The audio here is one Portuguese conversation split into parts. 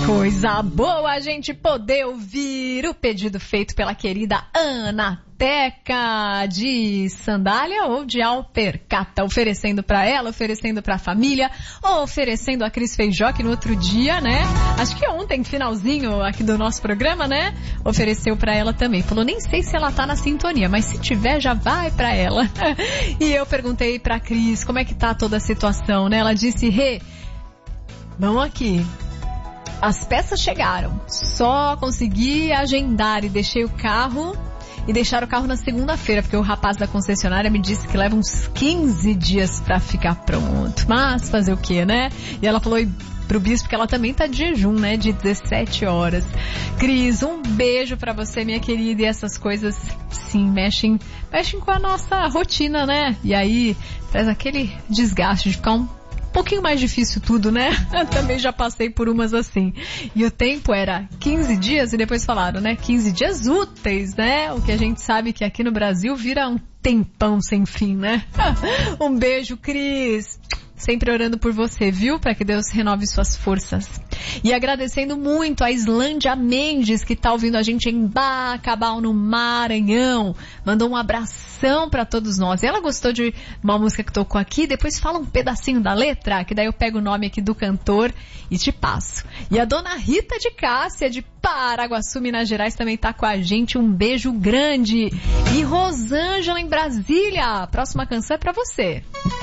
Coisa boa a gente poder ouvir o pedido feito pela querida Ana Teca de sandália ou de alpercata, oferecendo para ela, oferecendo para a família, ou oferecendo a Cris Feijó, que no outro dia, né, acho que ontem, finalzinho aqui do nosso programa, né, ofereceu para ela também. Falou, nem sei se ela tá na sintonia, mas se tiver, já vai para ela. E eu perguntei pra Cris como é que tá toda a situação, né, ela disse, vamos aqui. As peças chegaram, só consegui agendar e deixei o carro, e deixar o carro na segunda-feira, porque o rapaz da concessionária me disse que leva uns 15 dias pra ficar pronto. Mas fazer o quê, né? E ela falou pro bispo que ela também tá de jejum, né? De 17 horas. Cris, um beijo pra você, minha querida, e essas coisas, sim, mexem com a nossa rotina, né? E aí, traz aquele desgaste de ficar um pouquinho mais difícil tudo, né? Eu também já passei por umas assim. E o tempo era 15 dias e depois falaram, né? 15 dias úteis, né? O que a gente sabe que aqui no Brasil vira um tempão sem fim, né? Um beijo, Cris. Sempre orando por você, viu? Para que Deus renove suas forças. E agradecendo muito a Islândia Mendes, que tá ouvindo a gente em Bacabal, no Maranhão. Mandou um abração para todos nós. E ela gostou de uma música que tocou aqui. Depois fala um pedacinho da letra, que daí eu pego o nome aqui do cantor e te passo. E a dona Rita de Cássia, de Paraguaçu, Minas Gerais, também tá com a gente. Um beijo grande. E Rosângela, em Brasília. A próxima canção é para você.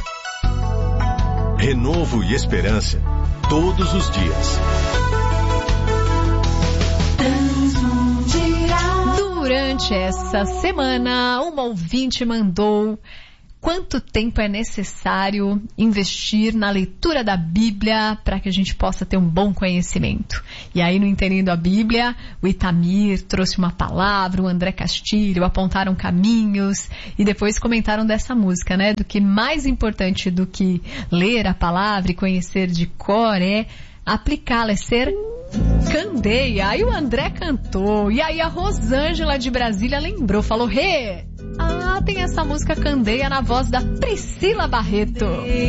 Renovo e esperança, todos os dias. Durante essa semana, uma ouvinte mandou quanto tempo é necessário investir na leitura da Bíblia para que a gente possa ter um bom conhecimento. E aí, no Entendendo a Bíblia, o Itamir trouxe uma palavra, o André Castilho apontaram caminhos e depois comentaram dessa música, né? Do que mais importante do que ler a palavra e conhecer de cor é aplicá-la, é ser candeia. Aí o André cantou, e aí a Rosângela de Brasília lembrou, falou, tem essa música Candeia na voz da Priscila Barreto.